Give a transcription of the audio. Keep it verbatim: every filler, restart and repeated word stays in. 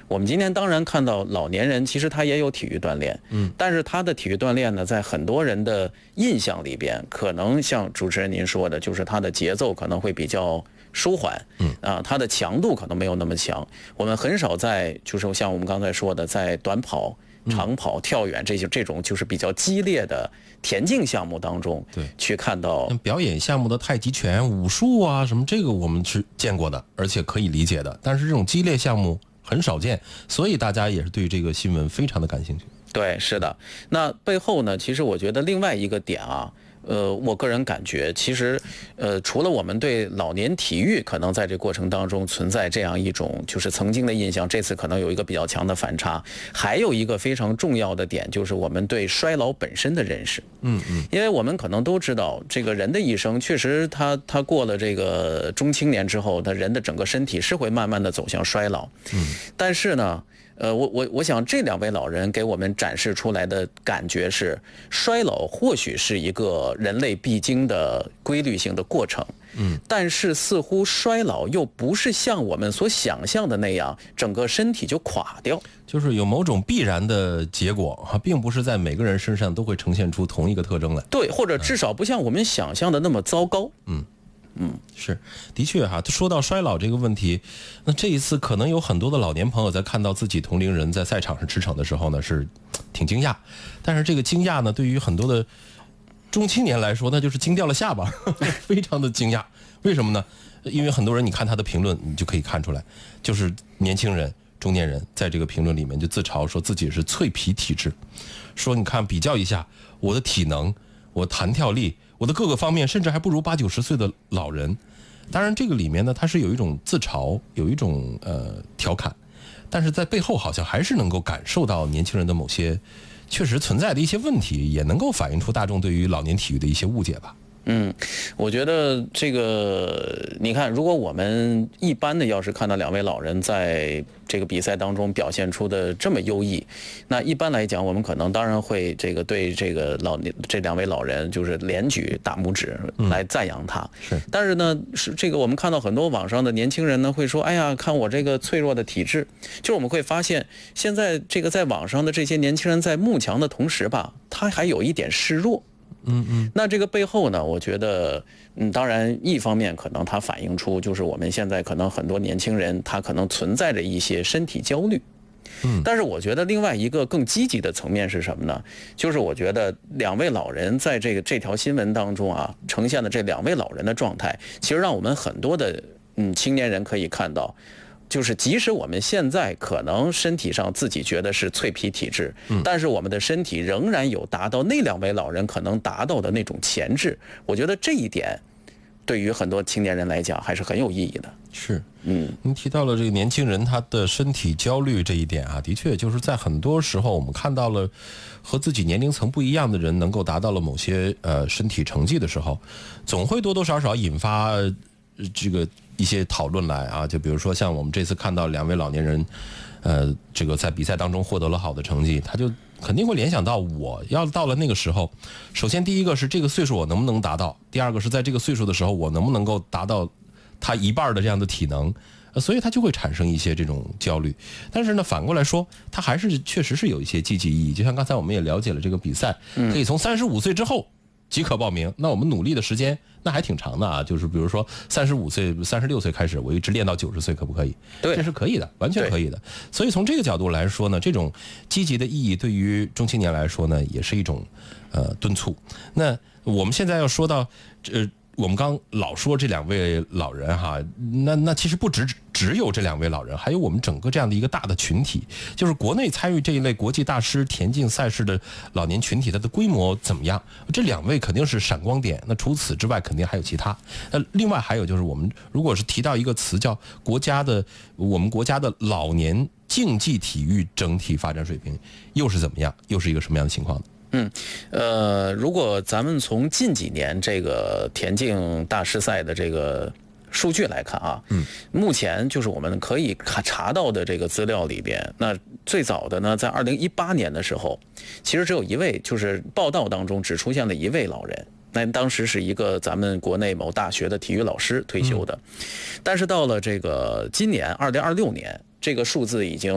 我们今天当然看到老年人其实他也有体育锻炼，嗯，但是他的体育锻炼呢，在很多人的印象里边，可能像主持人您说的，就是他的节奏可能会比较舒缓，嗯啊，它的强度可能没有那么强。我们很少在就是像我们刚才说的，在短跑、长跑、跳远这些这种就是比较激烈的田径项目当中， 对， 去看到表演项目的太极拳、武术啊什么，这个我们是见过的，而且可以理解的。但是这种激烈项目很少见，所以大家也是对这个新闻非常的感兴趣。 对，是的。那背后呢，其实我觉得另外一个点啊。呃，我个人感觉，其实，呃，除了我们对老年体育可能在这过程当中存在这样一种就是曾经的印象，这次可能有一个比较强的反差，还有一个非常重要的点就是我们对衰老本身的认识。 嗯嗯， 因为我们可能都知道，这个人的一生确实他他过了这个中青年之后，他人的整个身体是会慢慢的走向衰老。嗯，但是呢。呃，我我我想这两位老人给我们展示出来的感觉是，衰老或许是一个人类必经的规律性的过程，嗯，但是似乎衰老又不是像我们所想象的那样，整个身体就垮掉， 就是有某种必然的结果哈，并不是在每个人身上都会呈现出同一个特征来。 对，或者至少不像我们想象的那么糟糕。嗯。 嗯，是，的确哈。说到衰老这个问题，那这一次可能有很多的老年朋友在看到自己同龄人在赛场上驰骋的时候呢，是挺惊讶。但是这个惊讶呢，对于很多的中青年来说，那就是惊掉了下巴，非常的惊讶。为什么呢？因为很多人你看他的评论，你就可以看出来，就是年轻人、中年人在这个评论里面就自嘲说自己是脆皮体质，说你看比较一下我的体能，我弹跳力。我的各个方面甚至还不如八九十岁的老人，当然这个里面呢，它是有一种自嘲，有一种呃调侃，但是在背后好像还是能够感受到年轻人的某些确实存在的一些问题，也能够反映出大众对于老年体育的一些误解吧。 嗯，我觉得这个，你看，如果我们一般的要是看到两位老人在这个比赛当中表现出的这么优异，那一般来讲，我们可能当然会这个对这个老这两位老人就是连举大拇指来赞扬他。 是， 但是呢，是这个我们看到很多网上的年轻人呢会说，哎呀，看我这个脆弱的体质，就是我们会发现，现在这个在网上的这些年轻人在慕强的同时吧，他还有一点示弱。 嗯嗯， 那这个背后呢，我觉得，嗯，当然，一方面可能它反映出就是我们现在可能很多年轻人他可能存在着一些身体焦虑，嗯，但是我觉得另外一个更积极的层面是什么呢？就是我觉得两位老人在这个这条新闻当中啊，呈现的这两位老人的状态，其实让我们很多的嗯青年人可以看到。就是即使我们现在可能身体上自己觉得是脆皮体质，嗯，但是我们的身体仍然有达到那两位老人可能达到的那种潜质。我觉得这一点对于很多青年人来讲还是很有意义的。 是，嗯，您提到了这个年轻人他的身体焦虑这一点啊，的确就是在很多时候我们看到了和自己年龄层不一样的人能够达到了某些呃身体成绩的时候，总会多多少少引发这个一些讨论来啊，就比如说像我们这次看到两位老年人，呃，这个在比赛当中获得了好的成绩，他就肯定会联想到，我要到了那个时候，首先第一个是这个岁数我能不能达到，第二个是在这个岁数的时候我能不能够达到他一半的这样的体能，呃，所以他就会产生一些这种焦虑。但是呢，反过来说，他还是确实是有一些积极意义。就像刚才我们也了解了这个比赛，可以从三十五岁之后即可报名，那我们努力的时间那还挺长的啊，就是比如说三十五岁、三十六岁开始，我一直练到九十岁，可不可以？ 对， 这是可以的，完全可以的。所以从这个角度来说呢，这种积极的意义对于中青年来说呢，也是一种呃敦促。那我们现在要说到呃。我们刚老说这两位老人哈，那那其实不只只有这两位老人，还有我们整个这样的一个大的群体，就是国内参与这一类国际大师田径赛事的老年群体，它的规模怎么样？这两位肯定是闪光点。那除此之外，肯定还有其他。那另外还有就是，我们如果是提到一个词叫国家的，我们国家的老年竞技体育整体发展水平又是怎么样？又是一个什么样的情况呢？ 嗯，呃，如果咱们从近几年这个田径大师赛的这个数据来看啊，嗯，目前就是我们可以查到的这个资料里边，那最早的呢，在二零一八年的时候，其实只有一位，就是报道当中只出现了一位老人。那当时是一个咱们国内某大学的体育老师退休的，但是到了这个今年二零二六年，这个数字已经